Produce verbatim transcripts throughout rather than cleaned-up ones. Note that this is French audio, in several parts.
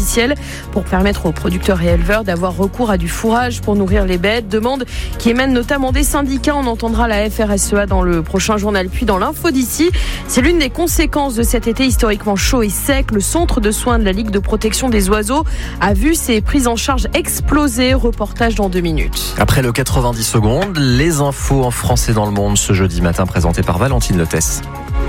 artificielle pour permettre aux producteurs et éleveurs d'avoir recours à du fourrage pour nourrir les bêtes. Demande qui émane notamment des syndicats. On entendra la F R S E A dans le prochain journal, puis dans l'info d'ici. C'est l'une des conséquences de cet été historiquement chaud et sec. Le centre de soins de la Ligue de protection des oiseaux a vu ses prises en charge exploser. Reportage dans deux minutes. Après le quatre-vingt-dix secondes, les infos en français dans le monde ce jeudi matin présentées par Valentine Lotès.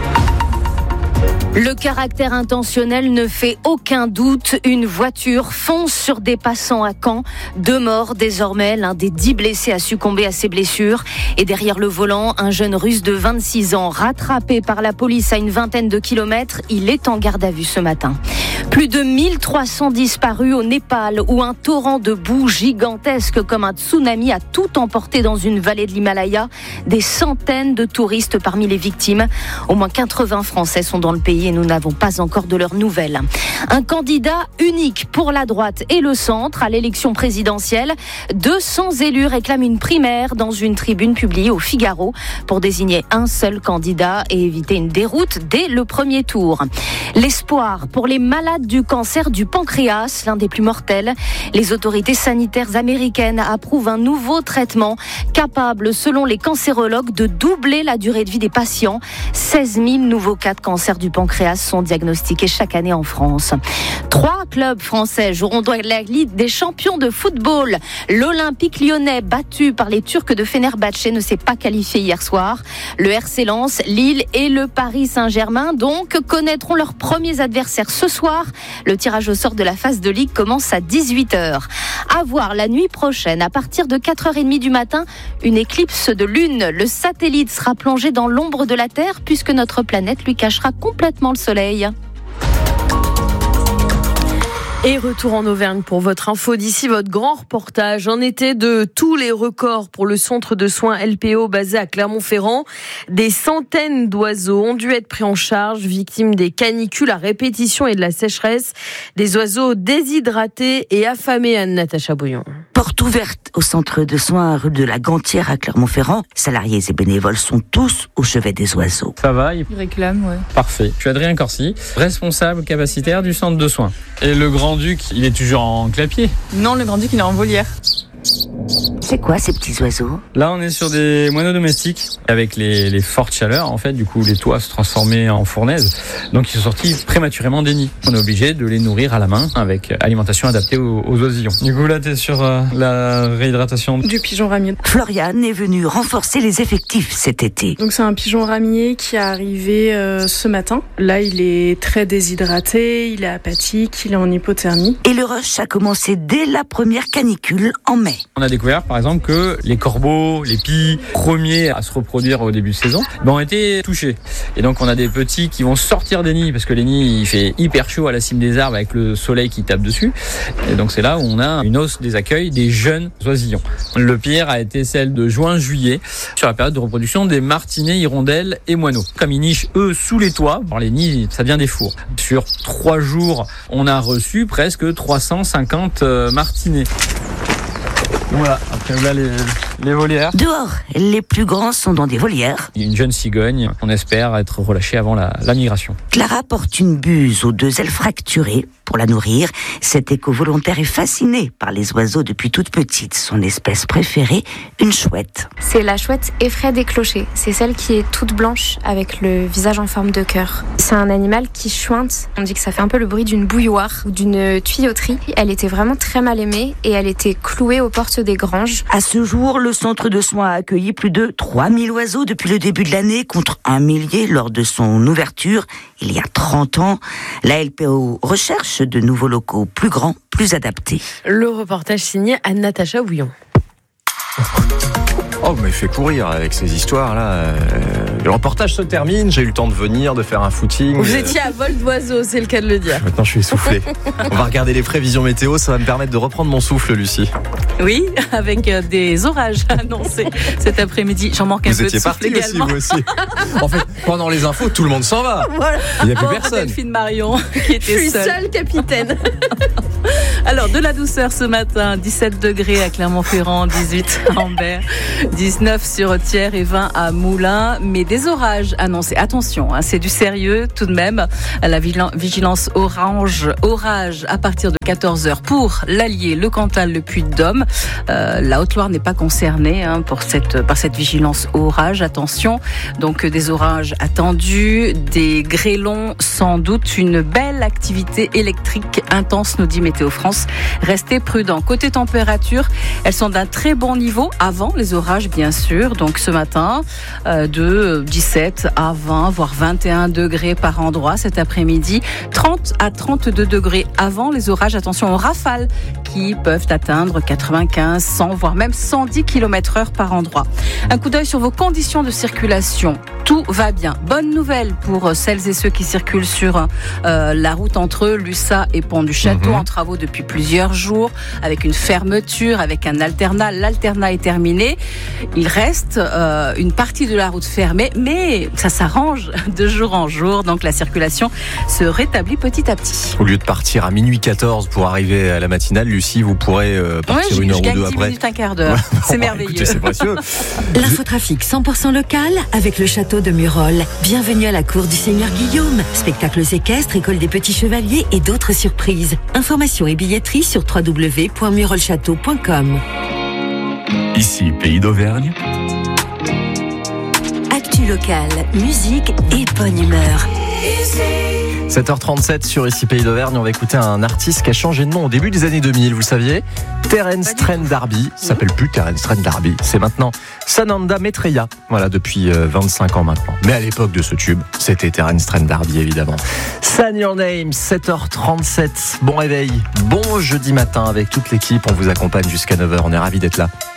Le caractère intentionnel ne fait aucun doute. Une voiture fonce sur des passants à Caen. Deux morts désormais. L'un des dix blessés a succombé à ses blessures. Et derrière le volant, un jeune russe de vingt-six ans, rattrapé par la police à une vingtaine de kilomètres. Il est en garde à vue ce matin. Plus de mille trois cents disparus au Népal, où un torrent de boue gigantesque comme un tsunami a tout emporté dans une vallée de l'Himalaya. Des centaines de touristes parmi les victimes. Au moins quatre-vingts Français sont dans le pays et nous n'avons pas encore de leurs nouvelles. Un candidat unique pour la droite et le centre à l'élection présidentielle. deux cents élus réclament une primaire dans une tribune publiée au Figaro pour désigner un seul candidat et éviter une déroute dès le premier tour. L'espoir pour les malades du cancer du pancréas, l'un des plus mortels. Les autorités sanitaires américaines approuvent un nouveau traitement capable, selon les cancérologues, de doubler la durée de vie des patients. seize mille nouveaux cas de cancer du pancréas sont diagnostiqués chaque année en France. Trois clubs français joueront dans la Ligue des champions de football. L'Olympique lyonnais, battu par les Turcs de Fenerbahçe, ne s'est pas qualifié hier soir. Le R C Lens, Lille et le Paris Saint-Germain, donc, connaîtront leurs premiers adversaires ce soir. Le tirage au sort de la phase de Ligue commence à dix-huit heures. À voir la nuit prochaine, à partir de quatre heures trente du matin, une éclipse de lune. Le satellite sera plongé dans l'ombre de la Terre puisque notre planète lui cachera complètement le soleil. Et retour en Auvergne pour votre info d'ici, votre grand reportage en été de tous les records pour le centre de soins L P O basé à Clermont-Ferrand. Des centaines d'oiseaux ont dû être pris en charge, victimes des canicules à répétition et de la sécheresse. Des oiseaux déshydratés et affamés, Anne-Natacha Bouillon. Porte ouverte au centre de soins rue de la Gantière à Clermont-Ferrand. Salariés et bénévoles sont tous au chevet des oiseaux. Ça va, il réclame, ouais. Parfait. Je suis Adrien Corsi, responsable capacitaire du centre de soins. Et le grand-duc, il est toujours en clapier? Non, le grand-duc, il est en volière. C'est quoi ces petits oiseaux? Là, on est sur des moineaux domestiques. Avec les, les fortes chaleurs, en fait, du coup, les toits se transformaient en fournaises. Donc, ils sont sortis prématurément des nids. On est obligé de les nourrir à la main avec alimentation adaptée aux, aux oisillons. Du coup, là, t'es sur euh, la réhydratation du pigeon ramier. Floriane est venue renforcer les effectifs cet été. Donc, c'est un pigeon ramier qui est arrivé euh, ce matin. Là, il est très déshydraté, il est apathique, il est en hypothermie. Et le rush a commencé dès la première canicule en mai. On a découvert par exemple que les corbeaux, les pies, premiers à se reproduire au début de saison, ben, ont été touchés. Et donc on a des petits qui vont sortir des nids, parce que les nids, il fait hyper chaud à la cime des arbres avec le soleil qui tape dessus. Et donc c'est là où on a une hausse des accueils des jeunes oisillons. Le pire a été celle de juin-juillet, sur la période de reproduction des martinets, hirondelles et moineaux. Comme ils nichent eux sous les toits, alors les nids, ça devient des fours. Sur trois jours, on a reçu presque trois cent cinquante euh, martinets. Voilà, après là les, les volières. Dehors, les plus grands sont dans des volières. Une jeune cigogne, on espère être relâchée avant la, la migration. Clara porte une buse aux deux ailes fracturées pour la nourrir. Cette éco-volontaire est fascinée par les oiseaux depuis toute petite. Son espèce préférée, une chouette. C'est la chouette effraie des clochers. C'est celle qui est toute blanche avec le visage en forme de cœur. C'est un animal qui chointe. On dit que ça fait un peu le bruit d'une bouilloire ou d'une tuyauterie. Elle était vraiment très mal aimée et elle était clouée aux portes des granges. À ce jour, le centre de soins a accueilli plus de trois mille oiseaux depuis le début de l'année, contre un millier lors de son ouverture il y a trente ans. La L P O recherche de nouveaux locaux plus grands, plus adaptés. Le reportage signé Anne-Natacha Bouillon. Oh, vous m'avez fait courir avec ces histoires-là. Euh, le reportage se termine, j'ai eu le temps de venir, de faire un footing. Vous étiez à vol d'oiseau, c'est le cas de le dire. Maintenant, je suis essoufflé. On va regarder les prévisions météo, ça va me permettre de reprendre mon souffle, Lucie. Oui, avec des orages annoncés cet après-midi. J'en manque un vous peu de souffle parti également. Aussi, vous aussi. En fait, pendant les infos, tout le monde s'en va. Voilà. Il n'y a plus oh, personne. Delphine Marion qui était seule. Je suis seule. seule capitaine. Alors, de la douceur ce matin, dix-sept degrés à Clermont-Ferrand, dix-huit à Ambert, dix-neuf sur Thiers et vingt à Moulins. Mais des orages annoncés. Attention, hein, c'est du sérieux tout de même. La vigilance orange, orage à partir de quatorze heures pour l'Allier, le Cantal, le Puy-de-Dôme. Euh, la Haute-Loire n'est pas concernée hein, pour cette, par cette vigilance orage. Attention, donc des orages attendus, des grêlons sans doute, une belle activité électrique intense, nous dit Météo France. Restez prudents. Côté température, elles sont d'un très bon niveau avant les orages, bien sûr. Donc ce matin, euh, de dix-sept à vingt, voire vingt et un degrés par endroit. Cet après-midi, trente à trente-deux degrés avant les orages. Attention aux rafales qui peuvent atteindre quatre-vingt-quinze, cent, voire même cent dix kilomètres heure par endroit. Un coup d'œil sur vos conditions de circulation. Tout va bien. Bonne nouvelle pour celles et ceux qui circulent sur euh, la route entre Lussat et Pont du Château, mmh. en travaux depuis plusieurs jours, avec une fermeture, avec un alternat. L'alternat est terminé. Il reste euh, une partie de la route fermée, mais ça s'arrange de jour en jour, donc la circulation se rétablit petit à petit. Au lieu de partir à minuit quatorze pour arriver à la matinale, Lucie, vous pourrez euh, partir ouais, une heure ou deux après. Je gagne dix minutes, un quart d'heure. Ouais, bon, c'est merveilleux. Écoutez, c'est précieux. L'infotrafic cent pour cent local avec le château de Murol. Bienvenue à la cour du Seigneur Guillaume. Spectacles équestres, école des petits chevaliers et d'autres surprises. Informations et billetterie sur w w w point murol château point com. Ici, Pays d'Auvergne. Actu locale, musique et bonne humeur. sept heures trente-sept sur Ici Pays d'Auvergne, on va écouter un artiste qui a changé de nom au début des années deux mille, vous le saviez. Terence Trent D'Arby, ça s'appelle plus Terence Trent D'Arby, c'est maintenant Sananda Maitreya, voilà, depuis vingt-cinq ans maintenant. Mais à l'époque de ce tube, c'était Terence Trent D'Arby évidemment. Sign Your Name, sept heures trente-sept, bon réveil, bon jeudi matin avec toute l'équipe, on vous accompagne jusqu'à neuf heures, on est ravis d'être là.